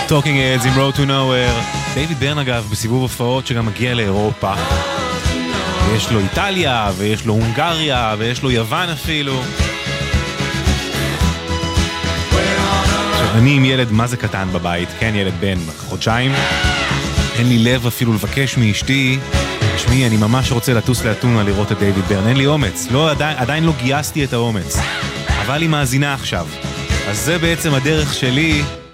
Talking Heads עם Road to Nowhere. דיוויד ברן אגב בסיבוב הופעות שגם מגיע לאירופה. יש לו איטליה ויש לו הונגריה ויש לו יוון אפילו. אני עם ילד מה זה קטן בבית, כן, ילד בן חודשיים. אין לי לב אפילו לבקש מאשתי, שמי, אני ממש רוצה לטוס לאתונה לראות את דיוויד ברן, אין לי אומץ, עדיין לא גייסתי את האומץ, אבל היא מאזינה עכשיו, אז זה בעצם הדרך שלי